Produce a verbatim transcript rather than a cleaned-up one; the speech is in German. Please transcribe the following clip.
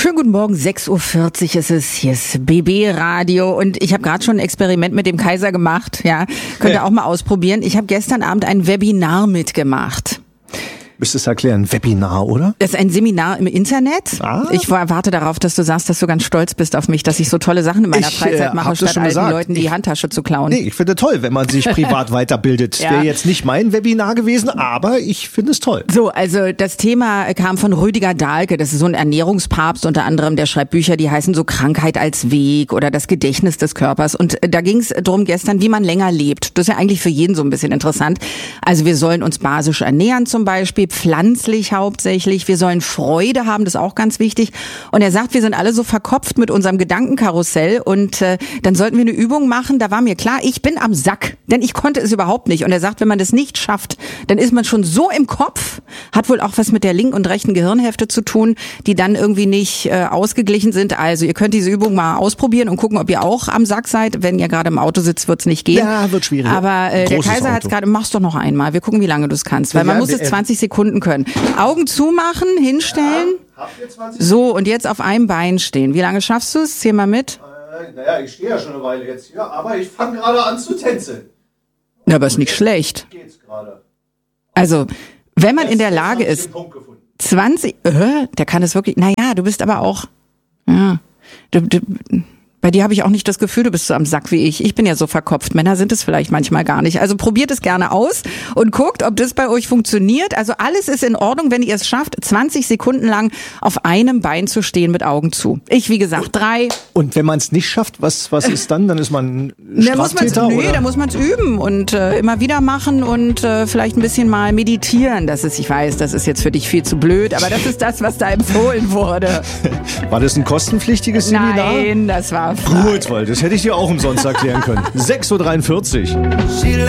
Schönen guten Morgen, sechs Uhr vierzig ist es, hier ist B B Radio und ich habe gerade schon ein Experiment mit dem Kaiser gemacht, ja, könnt ihr Ja. auch mal ausprobieren. Ich habe gestern Abend ein Webinar mitgemacht. Müsstest du erklären, Webinar, oder? Das ist ein Seminar im Internet. Ah. Ich warte darauf, dass du sagst, dass du ganz stolz bist auf mich, dass ich so tolle Sachen in meiner Ich, Freizeit äh, mache, hab das statt schon alten gesagt. Leuten die Ich- Handtasche zu klauen. Nee, ich finde toll, wenn man sich privat weiterbildet. Ja. Wäre jetzt nicht mein Webinar gewesen, aber ich finde es toll. So, also das Thema kam von Rüdiger Dahlke, das ist so ein Ernährungspapst unter anderem, der schreibt Bücher, die heißen so Krankheit als Weg oder das Gedächtnis des Körpers. Und da ging es drum gestern, wie man länger lebt. Das ist ja eigentlich für jeden so ein bisschen interessant. Also wir sollen uns basisch ernähren zum Beispiel, pflanzlich hauptsächlich. Wir sollen Freude haben, das ist auch ganz wichtig. Und er sagt, wir sind alle so verkopft mit unserem Gedankenkarussell und äh, dann sollten wir eine Übung machen. Da war mir klar, ich bin am Sack, denn ich konnte es überhaupt nicht. Und er sagt, wenn man das nicht schafft, dann ist man schon so im Kopf, hat wohl auch was mit der linken und rechten Gehirnhälfte zu tun, die dann irgendwie nicht äh, ausgeglichen sind. Also ihr könnt diese Übung mal ausprobieren und gucken, ob ihr auch am Sack seid. Wenn ihr gerade im Auto sitzt, wird's nicht gehen. Ja, wird schwierig. Aber äh, der Großes Kaiser hat's Auto. gerade, mach's doch noch einmal. Wir gucken, wie lange du es kannst. Weil man Ja, muss es äh, zwanzig Sekunden können. Augen zumachen, hinstellen. So, und jetzt auf einem Bein stehen. Wie lange schaffst du es? Zähl mal mit. Naja, ich stehe ja schon eine Weile jetzt hier, aber ich fange gerade an zu tänzeln. Ja, aber ist nicht schlecht. Geht's gerade. Also, wenn man in der Jetzt Lage hab ich ist, den Punkt gefunden. zwanzig, äh, der kann es wirklich, naja, du bist aber auch, ja, du, du, bei dir habe ich auch nicht das Gefühl, du bist so am Sack wie ich. Ich bin ja so verkopft. Männer sind es vielleicht manchmal gar nicht. Also probiert es gerne aus und guckt, ob das bei euch funktioniert. Also alles ist in Ordnung, wenn ihr es schafft, zwanzig Sekunden lang auf einem Bein zu stehen mit Augen zu. Ich, wie gesagt, drei. Und wenn man es nicht schafft, was, was ist dann? Dann ist man Da muss man's, Straftäter, nee, oder? da muss man es üben und äh, immer wieder machen und äh, vielleicht ein bisschen mal meditieren. Das ist, ich weiß, das ist jetzt für dich viel zu blöd, aber das ist das, was da empfohlen wurde. War das ein kostenpflichtiges Seminar? Nein, das war frei. Gut, weil das hätte ich dir auch umsonst erklären können. sechs Uhr dreiundvierzig. She